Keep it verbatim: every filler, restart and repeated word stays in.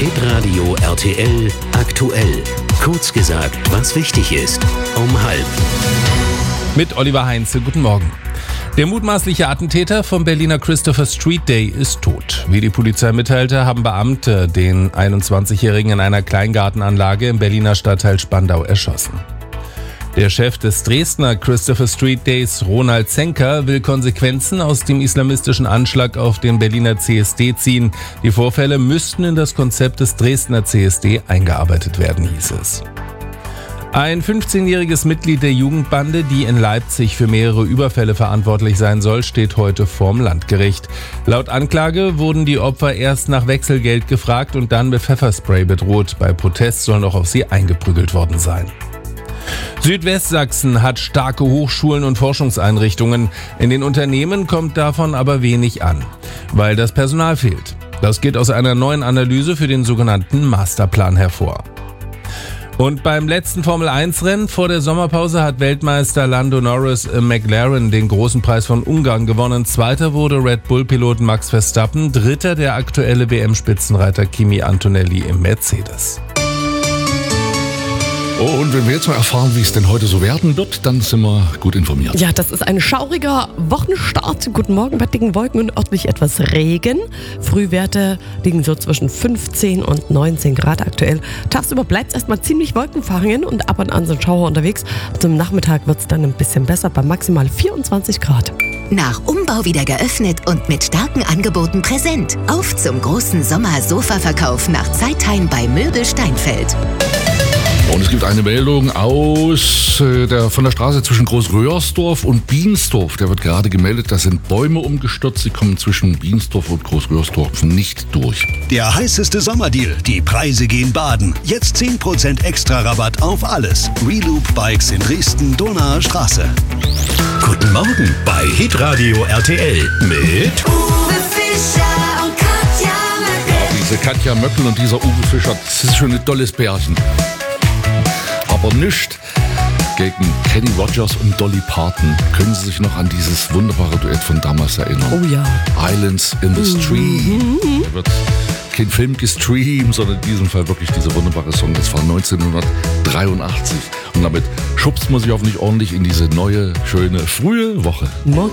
Hitradio R T L aktuell. Kurz gesagt, was wichtig ist. Um halb. Mit Oliver Heinze, guten Morgen. Der mutmaßliche Attentäter vom Berliner Christopher Street Day ist tot. Wie die Polizei mitteilte, haben Beamte den einundzwanzigjährigen in einer Kleingartenanlage im Berliner Stadtteil Spandau erschossen. Der Chef des Dresdner Christopher Street Days, Ronald Zenker, will Konsequenzen aus dem islamistischen Anschlag auf den Berliner C S D ziehen. Die Vorfälle müssten in das Konzept des Dresdner C S D eingearbeitet werden, hieß es. Ein fünfzehnjähriges Mitglied der Jugendbande, die in Leipzig für mehrere Überfälle verantwortlich sein soll, steht heute vorm Landgericht. Laut Anklage wurden die Opfer erst nach Wechselgeld gefragt und dann mit Pfefferspray bedroht. Bei Protest soll noch auf sie eingeprügelt worden sein. Südwestsachsen hat starke Hochschulen und Forschungseinrichtungen. In den Unternehmen kommt davon aber wenig an, weil das Personal fehlt. Das geht aus einer neuen Analyse für den sogenannten Masterplan hervor. Und beim letzten Formel eins Rennen vor der Sommerpause hat Weltmeister Lando Norris im McLaren den großen Preis von Ungarn gewonnen. Zweiter wurde Red Bull-Pilot Max Verstappen, dritter der aktuelle W M-Spitzenreiter Kimi Antonelli im Mercedes. Oh, und wenn wir jetzt mal erfahren, wie es denn heute so werden wird, dann sind wir gut informiert. Ja, das ist ein schauriger Wochenstart. Guten Morgen bei dicken Wolken und örtlich etwas Regen. Frühwerte liegen so zwischen fünfzehn und neunzehn Grad aktuell. Tagsüber bleibt es erstmal ziemlich wolkenverhangen und ab und an sind Schauer unterwegs. Zum Nachmittag wird es dann ein bisschen besser bei maximal vierundzwanzig Grad. Nach Umbau wieder geöffnet und mit starken Angeboten präsent. Auf zum großen Sommer-Sofa-Verkauf nach Zeitheim bei Möbel Steinfeld. Und es gibt eine Meldung aus äh, der, von der Straße zwischen Großröhrsdorf und Biensdorf. Der wird gerade gemeldet, da sind Bäume umgestürzt. Sie kommen zwischen Biensdorf und Großröhrsdorf nicht durch. Der heißeste Sommerdeal. Die Preise gehen baden. Jetzt zehn Prozent extra Rabatt auf alles. Reloop Bikes in Dresden, Donaer Straße. Guten Morgen bei Hitradio R T L mit Uwe Fischer und Katja Möckel. Diese Katja Möckel und dieser Uwe Fischer, das ist schon ein tolles Pärchen. Aber nicht gegen Kenny Rogers und Dolly Parton. Können Sie sich noch an dieses wunderbare Duett von damals erinnern? Oh ja. Islands in the Stream. Da wird kein Film gestreamt, sondern in diesem Fall wirklich dieser wunderbare Song. Das war neunzehnhundertdreiundachtzig. Und damit schubst man sich hoffentlich ordentlich in diese neue, schöne, frühe Woche. Morgen.